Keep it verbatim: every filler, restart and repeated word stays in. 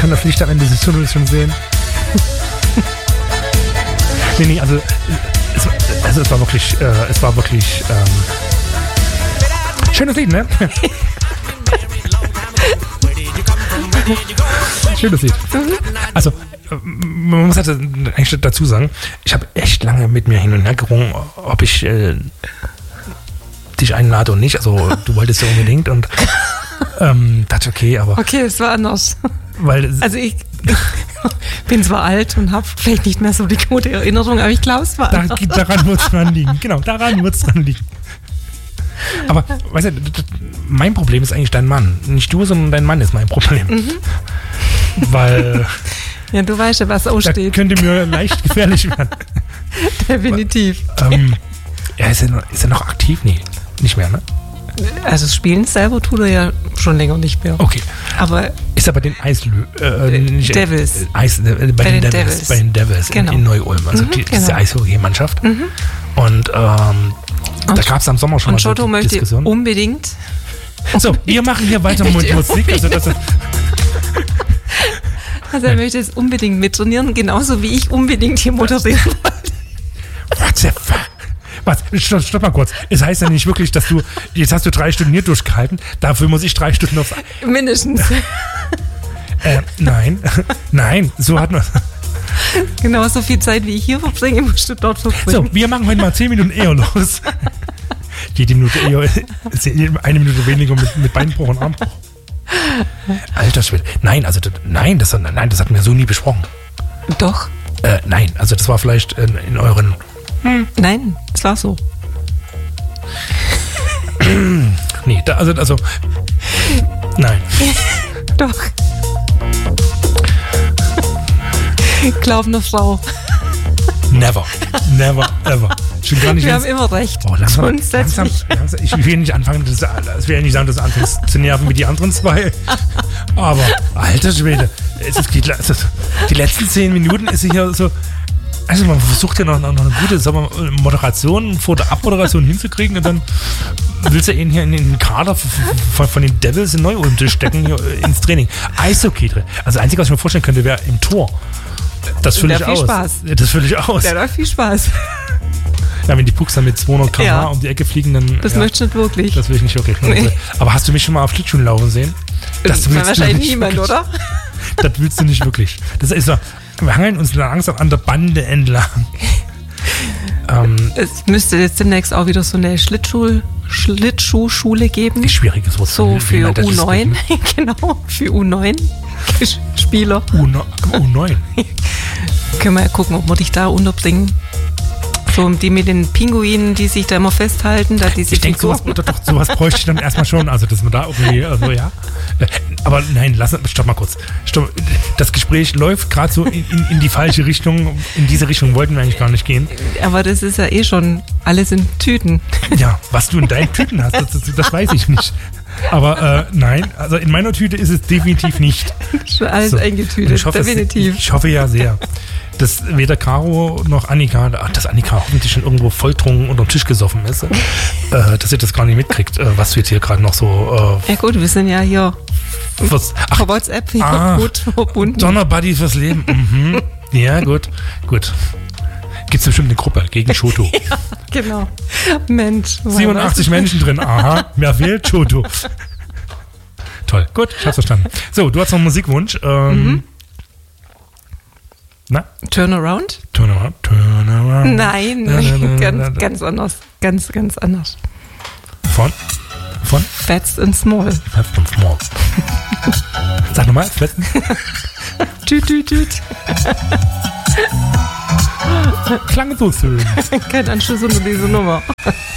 kann das Licht am Ende des Tunnels schon sehen. nee, nee, also es, also es war wirklich, äh, es war wirklich ähm, schönes Lied, ne? Schönes Lied. Also, man muss halt eigentlich dazu sagen, ich habe echt lange mit mir hin und her gerungen, ob ich äh, dich einlade und nicht. Also, du wolltest ja unbedingt und ähm, dachte, okay, aber... Okay, es war anders. Weil, also, ich, ich bin zwar alt und habe vielleicht nicht mehr so die gute Erinnerung, aber ich glaube, es war da, anders. Daran wird es dran liegen. Genau, daran wird es dran liegen. Aber, weißt du, mein Problem ist eigentlich dein Mann. Nicht du, sondern dein Mann ist mein Problem. Mhm. Weil... Ja, du weißt ja, was aussteht. Das könnte mir leicht gefährlich werden. Definitiv. Ähm, ja, ist er, noch, ist er noch aktiv? Nee, nicht mehr, ne? Also das Spielen selber tut er ja schon länger nicht mehr. Okay. Aber ist er bei den Eislö... Äh, nicht, Devils. Äh, Eis, äh, bei, bei den, den Devils. Devils. Bei den Devils genau. in, in Neu-Ulm. Also mhm, die, genau. diese Eishockey-Mannschaft. Mhm. Und ähm, da gab es am Sommer schon und mal so die möchte Diskussion. Unbedingt... So, unbedingt. Wir machen hier weiter mit Musik. Also das ist... Also er möchte es unbedingt mittrainieren, genauso wie ich unbedingt hier moderieren wollte. What the fuck? Was? Stopp, stopp mal kurz. Es heißt ja nicht wirklich, dass du, jetzt hast du drei Stunden hier durchgehalten, dafür muss ich drei Stunden aufs... Mindestens. äh, nein, nein, so hat man... Genauso viel Zeit, wie ich hier verbringe, musst du dort verbringen. So, wir machen heute mal zehn Minuten eher los. Jede Minute eher, eine Minute weniger mit, mit Beinbruch und Armbruch. Alter Schwede. Nein, also das, nein, das, nein, das hatten wir so nie besprochen. Doch. Äh, nein, also das war vielleicht in, in euren... Hm. Nein, es war so. nee, da, also, also... Nein. Doch. Glaub eine Frau. Never. Never, ever. Schon gar nicht wir haben immer recht. Oh, langsam, langsam, langsam, ich will nicht anfangen, das, das will ja nicht sagen, dass du anfängst zu nerven wie die anderen zwei. Aber, alter Schwede, es ist, die letzten zehn Minuten ist hier so, also man versucht ja noch, noch eine gute sagen wir, Moderation vor der Abmoderation hinzukriegen und dann willst du ihn hier in den Kader von, von den Devils in Neu-Ulm zu stecken, hier ins Training. Eishockey drin. Also das Einzige, was ich mir vorstellen könnte, wäre im Tor. Das fülle ich aus. Spaß. Das fülle ich aus. Der hat viel Spaß. Ja, wenn die Pucks dann mit zweihundert Kilometer pro Stunde ja. um die Ecke fliegen, dann... Das ja, möchtest du nicht wirklich. Das will ich nicht wirklich. Nee. Aber hast du mich schon mal auf Schlittschuhen laufen sehen? Das willst wahrscheinlich niemand, wirklich. Oder? Das willst du nicht wirklich. Das ist so, wir hangeln uns langsam an der Bande entlang. ähm, es müsste jetzt demnächst auch wieder so eine Schlittschuh, Schlittschuhschule geben. Schwieriges Wort. So für U neun. Genau, für U neun Spieler. U neun. Können wir ja gucken, ob wir dich da unterbringen. So, die mit den Pinguinen, die sich da immer festhalten. Da die sich ich denke, sowas, doch, sowas bräuchte ich dann erstmal schon. Also, dass man da irgendwie, also ja. Aber nein, lass, stopp mal kurz. Stopp. Das Gespräch läuft gerade so in, in, in die falsche Richtung. In diese Richtung wollten wir eigentlich gar nicht gehen. Aber das ist ja eh schon, alles in Tüten. Ja, was du in deinen Tüten hast, das, das, das weiß ich nicht. Aber äh, nein, also in meiner Tüte ist es definitiv nicht. Schon alles so. Eingetütet, ich hoffe, definitiv. Es, ich hoffe ja sehr, dass weder Caro noch Annika, dass Annika hoffentlich schon irgendwo volltrunken unter den Tisch gesoffen ist, äh, dass sie das gar nicht mitkriegt, äh, was wir jetzt hier gerade noch so... Äh, ja gut, wir sind ja hier was, ach, per WhatsApp hier ah, gut verbunden. Donnerbuddy fürs Leben. Mhm. Ja, gut, gut. Gibt es bestimmt eine Gruppe gegen Shoto. Ja, genau. Mensch. siebenundachtzig Menschen drin. Aha, wer fehlt? Shoto. Toll, gut, ich hab's verstanden. So, du hast noch einen Musikwunsch. Ähm, mhm. Na? Turnaround? Turnaround, Turnaround. Nein, na, na, na, ganz, na, na. ganz anders. Ganz, ganz anders. Von? Von? Fats and Small. Fats and Small. Sag nochmal, Fats and Tüt, tüt, tüt. Klang so schön. Kein Anschluss unter diese Nummer.